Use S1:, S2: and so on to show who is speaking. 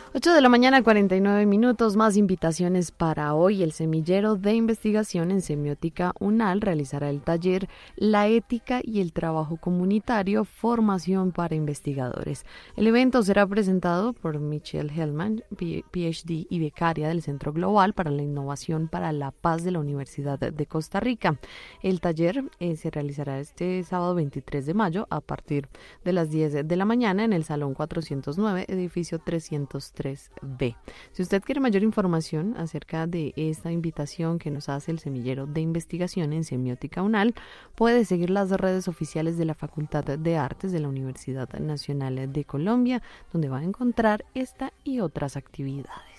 S1: 8 de la mañana, 49 minutos. Más invitaciones para hoy. El semillero de investigación en semiótica UNAL realizará el taller La ética y el trabajo comunitario, formación para investigadores. El evento será presentado por Michelle Hellman, PhD y becaria del Centro Global para la Innovación para la Paz de la Universidad de Costa Rica. El taller se realizará este sábado 23 de mayo a partir de las 10 de la mañana en el Salón 409, edificio 303B. Si usted quiere mayor información acerca de esta invitación que nos hace el semillero de investigación en semiótica UNAL, puede seguir las redes oficiales de la Facultad de Artes de la Universidad Nacional de Colombia, donde va a encontrar esta y otras actividades.